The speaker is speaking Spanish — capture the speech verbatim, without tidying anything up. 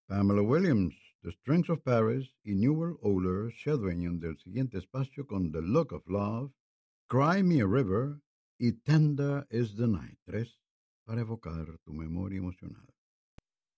Pamela Williams, The Strengths of Paris y Newell Oler se adueñan del siguiente espacio con The Look of Love, Cry Me a River y Tender is the Night. Tres para evocar tu memoria emocional.